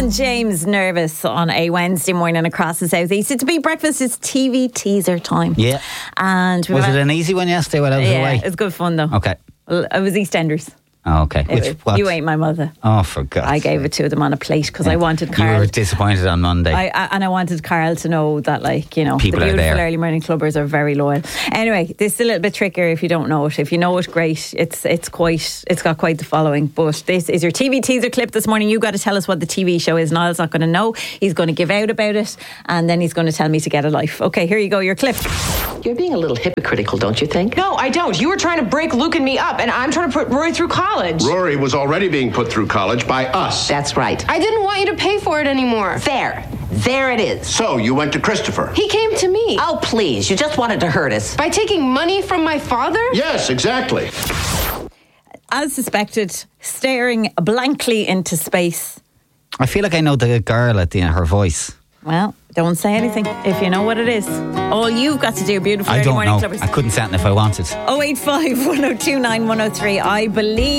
And James nervous on a Wednesday morning across the southeast. It's a big breakfast. It's TV teaser time. Yeah. And was it an easy one yesterday while I was away? Yeah, it was good fun though. Okay. Well, it was EastEnders. Oh, okay. You ain't my mother. Oh, for God's I gave it to them on a plate because I wanted Carl. You were disappointed on Monday. I wanted Carl to know that, like, you know, people the are beautiful there. early morning clubbers are very loyal. Anyway, this is a little bit trickier if you don't know it. If you know it, great. It's got quite the following. But this is your TV teaser clip this morning. You got to tell us what the TV show is. Niall's not going to know. He's going to give out about it, and then he's going to tell me to get a life. Okay, here you go. Your clip. You're being a little hypocritical, don't you think? No, I don't. You were trying to break Luke and me up, and I'm trying to put Rory through college. Rory was already being put through college by us. That's right. I didn't want you to pay for it anymore. There it is. So you went to Christopher. He came to me. Oh, please. You just wanted to hurt us. By taking money from my father? Yes, exactly. As suspected, staring blankly into space. I feel like I know the girl at the end, her voice. Well, don't say anything if you know what it is. All you've got to do, beautiful I early don't morning know. clubbers. I couldn't say it if I wanted. 085 1029 103. I believe